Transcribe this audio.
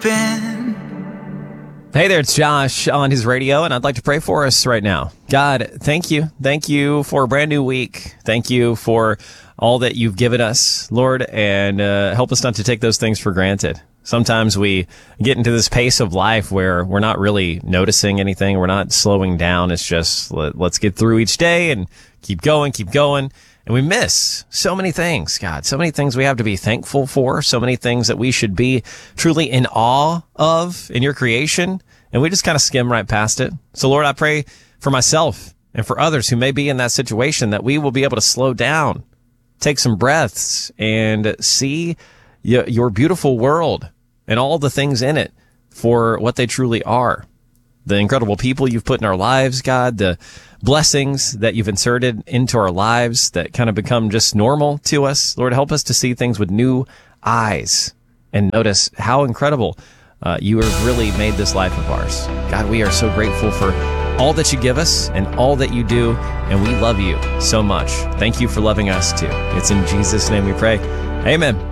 Hey there, it's Josh on his radio, and I'd like to pray for us right now. God, thank you. Thank you for a brand new week. Thank you for all that you've given us, Lord, and help us not to take those things for granted. Sometimes we get into this pace of life where we're not really noticing anything. We're not slowing down. It's just let's get through each day and keep going. And we miss so many things, God, so many things we have to be thankful for, so many things that we should be truly in awe of in your creation. And we just kind of skim right past it. So, Lord, I pray for myself and for others who may be in that situation that we will be able to slow down, take some breaths, and see your beautiful world and all the things in it for what they truly are. The incredible people you've put in our lives, God, the blessings that you've inserted into our lives that kind of become just normal to us. Lord, help us to see things with new eyes and notice how incredible you have really made this life of ours. God, we are so grateful for all that you give us and all that you do, and we love you so much. Thank you for loving us too. It's in Jesus' name we pray. Amen.